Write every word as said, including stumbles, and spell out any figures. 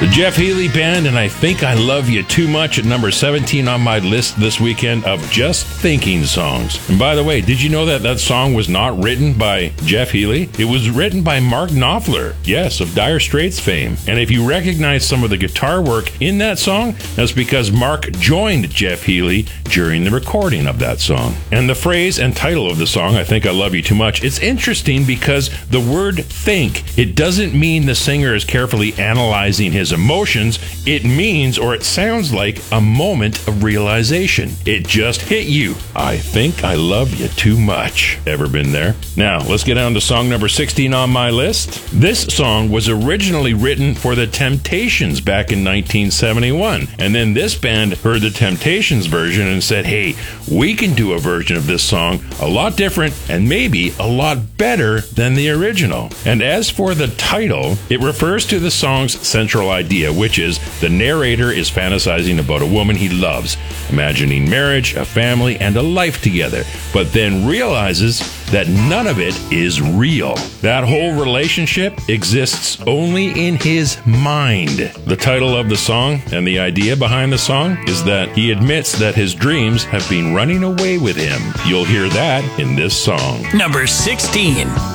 The Jeff Healey Band, and I Think I Love You Too Much at number seventeen on my list this weekend of Just Thinking songs. And by the way, did you know that that song was not written by Jeff Healey? It was written by Mark Knopfler, yes, of Dire Straits fame. And if you recognize some of the guitar work in that song, that's because Mark joined Jeff Healey during the recording of that song. And the phrase and title of the song, I Think I Love You Too Much, it's interesting because the word think, it doesn't mean the singer is carefully analyzing his emotions. It means, or it sounds like, a moment of realization. It just hit you. I think I love you too much. Ever been there? Now, let's get on to song number sixteen on my list. This song was originally written for the Temptations back in nineteen seventy-one. And then this band heard the Temptations version and said, hey, we can do a version of this song a lot different and maybe a lot better than the original. And as for the title, it refers to the song's central idea, which is the narrator is fantasizing about a woman he loves, imagining marriage, a family, and a life together, but then realizes that none of it is real. That whole relationship exists only in his mind. The title of the song and the idea behind the song is that he admits that his dreams have been running away with him. You'll hear that in this song. Number sixteen.